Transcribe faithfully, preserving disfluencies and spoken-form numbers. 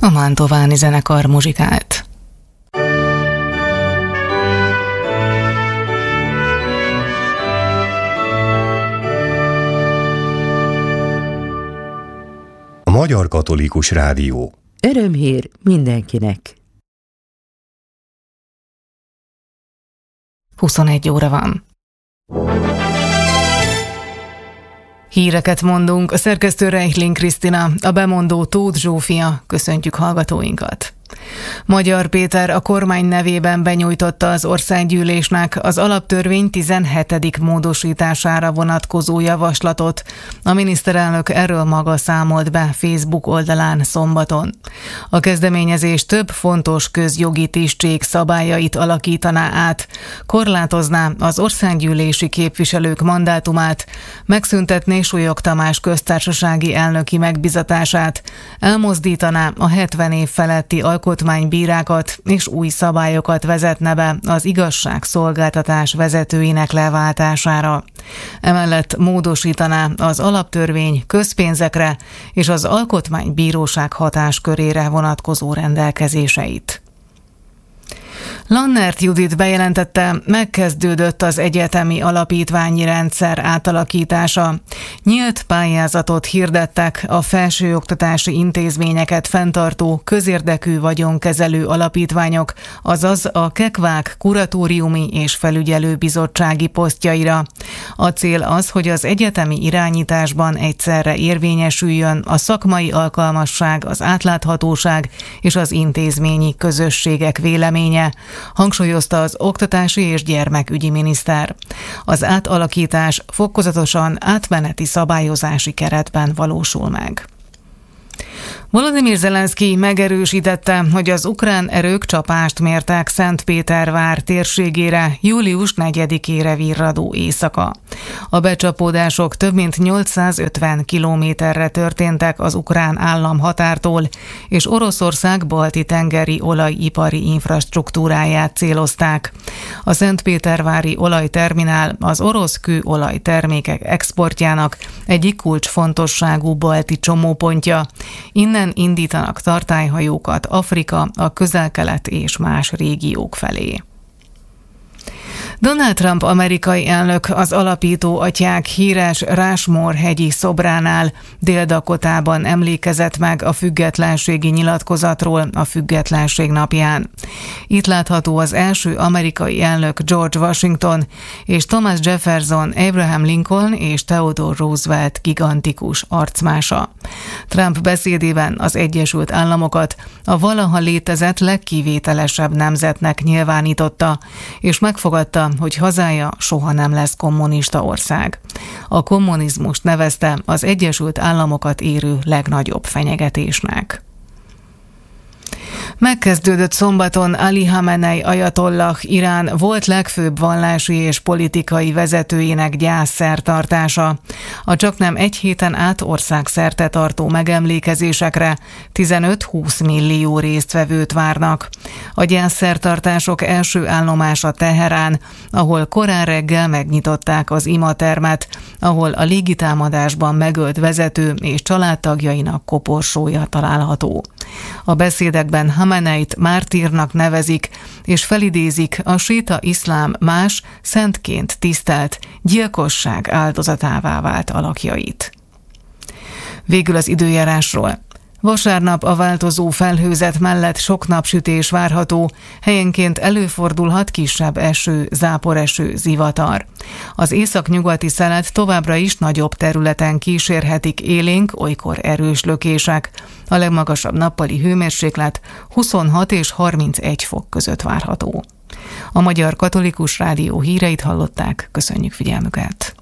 a Mantováni zenekar muzsikált. A Magyar Katolikus Rádió. Örömhír mindenkinek. huszonegy óra van. Híreket mondunk, a szerkesztő Reichling Krisztina, a bemondó Tóth Zsófia, köszöntjük hallgatóinkat. Magyar Péter a kormány nevében benyújtotta az országgyűlésnek az alaptörvény tizenhetedik módosítására vonatkozó javaslatot. A miniszterelnök erről maga számolt be Facebook oldalán szombaton. A kezdeményezés több fontos közjogi tisztség szabályait alakítaná át, korlátozná az országgyűlési képviselők mandátumát, megszüntetné Súlyog Tamás köztársasági elnöki megbizatását, elmozdítaná a hetven év feletti alkotmánybírákat és új szabályokat vezetne be az igazságszolgáltatás vezetőinek leváltására. Emellett módosítaná az alaptörvény közpénzekre és az alkotmánybíróság hatáskörére vonatkozó rendelkezéseit. Lannert Judit bejelentette, megkezdődött az egyetemi alapítványi rendszer átalakítása. Nyílt pályázatot hirdettek a felsőoktatási intézményeket fenntartó közérdekű vagyonkezelő alapítványok, azaz a kekvák kuratóriumi és felügyelőbizottsági posztjaira. A cél az, hogy az egyetemi irányításban egyszerre érvényesüljön a szakmai alkalmasság, az átláthatóság és az intézményi közösségek véleménye, hangsúlyozta az oktatási és gyermekügyi miniszter. Az átalakítás fokozatosan átmeneti szabályozási keretben valósul meg. Volodymyr Zelenszkij megerősítette, hogy az ukrán erők csapást mértek Szentpétervár térségére július negyedikére virradó éjszaka. A becsapódások több mint nyolcszázötven kilométerre történtek az ukrán állam határtól, és Oroszország balti-tengeri olajipari infrastruktúráját célozták. A szentpétervári olajterminál az orosz kőolajtermékek exportjának egyik kulcsfontosságú balti csomópontja. Innen indítanak tartályhajókat Afrika, a Közel-Kelet és más régiók felé. Donald Trump amerikai elnök az alapító atyák híres Rushmore-hegyi szobránál Dél-Dakotában emlékezett meg a függetlenségi nyilatkozatról a Függetlenség napján. Itt látható az első amerikai elnök George Washington és Thomas Jefferson, Abraham Lincoln és Theodore Roosevelt gigantikus arcmása. Trump beszédében az Egyesült Államokat a valaha létezett legkivételesebb nemzetnek nyilvánította, és megfogadta, hogy hazája soha nem lesz kommunista ország. A kommunizmust nevezte az Egyesült Államokat érő legnagyobb fenyegetésnek. Megkezdődött szombaton Ali Hamenei ajatollah, Irán volt legfőbb vallási és politikai vezetőjének gyászszertartása. A csaknem egy héten át országszerte tartó megemlékezésekre tizenöt-húsz millió résztvevőt várnak. A gyászszertartások első állomása Teherán, ahol korán reggel megnyitották az imatermet, ahol a légitámadásban megölt vezető és családtagjainak koporsója található. A beszédekben Hameneit mártírnak nevezik, és felidézik a síta iszlám más szentként tisztelt, gyilkosság áldozatává vált alakjait. Végül az időjárásról. Vasárnap a változó felhőzet mellett sok napsütés várható, helyenként előfordulhat kisebb eső, záporeső, zivatar. Az északnyugati szelet továbbra is nagyobb területen kísérhetik élénk, olykor erős lökések. A legmagasabb nappali hőmérséklet huszonhat és harmincegy fok között várható. A Magyar Katolikus Rádió híreit hallották, köszönjük figyelmüket!